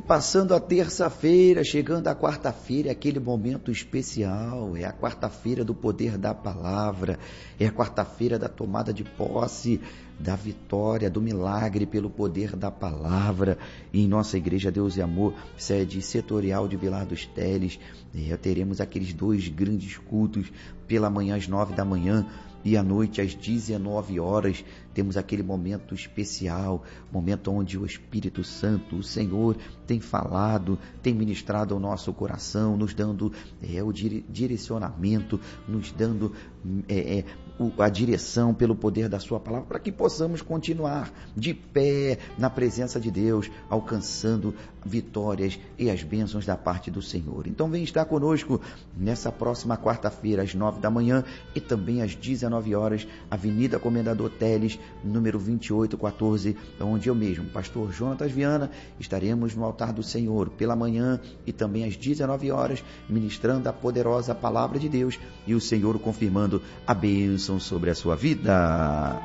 passando a terça-feira, chegando a quarta-feira, é aquele momento especial, é a quarta-feira do poder da palavra, é a quarta-feira da tomada de posse, da vitória, do milagre pelo poder da palavra. E em nossa igreja Deus e Amor, sede setorial de Vilar dos Teles, teremos aqueles 2 grandes cultos, pela manhã às 9 da manhã, e à noite às 19 horas, temos aquele momento especial, momento onde o Espírito Santo, o Senhor, tem falado, tem ministrado ao nosso coração, nos dando o direcionamento, nos dando a direção pelo poder da sua palavra, para que possamos continuar de pé na presença de Deus, alcançando vitórias e as bênçãos da parte do Senhor. Então vem estar conosco nessa próxima quarta-feira, às 9 da manhã e também às 19 horas, Avenida Comendador Teles, número 2814, onde eu mesmo, pastor Jonatas Viana, estaremos no altar do Senhor pela manhã e também às 19 horas, ministrando a poderosa palavra de Deus e o Senhor confirmando a bênção sobre a sua vida.